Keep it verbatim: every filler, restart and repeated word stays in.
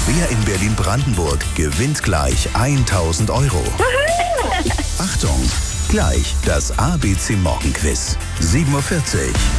Wer in Berlin-Brandenburg gewinnt gleich tausend Euro? Achtung, gleich das A B C Morgenquiz. sieben Uhr vierzig.